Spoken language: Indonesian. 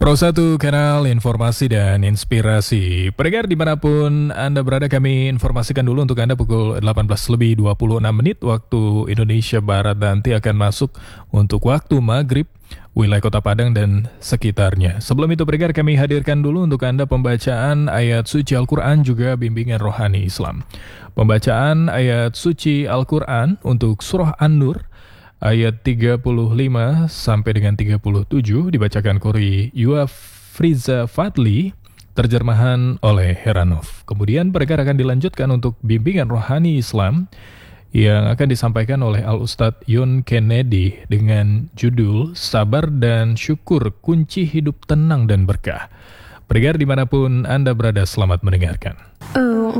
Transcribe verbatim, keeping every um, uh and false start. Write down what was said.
Pro satu Kanal Informasi dan Inspirasi. Pendengar dimanapun Anda berada, kami informasikan dulu untuk Anda pukul delapan belas lebih dua puluh enam menit waktu Indonesia Barat nanti akan masuk untuk waktu maghrib wilayah Kota Padang dan sekitarnya. Sebelum itu pendengar, kami hadirkan dulu untuk Anda pembacaan ayat suci Al-Quran juga bimbingan rohani Islam. Pembacaan ayat suci Al-Quran untuk surah An-Nur ayat tiga puluh lima sampai dengan tiga puluh tujuh dibacakan Qori Yuafriza Fadli, terjemahan oleh Heranov. Kemudian mereka akan dilanjutkan untuk bimbingan rohani Islam yang akan disampaikan oleh Al-Ustadz Yun Kennedy dengan judul Sabar dan Syukur, Kunci Hidup Tenang dan Berkah. Pendengar dimanapun Anda berada, selamat mendengarkan.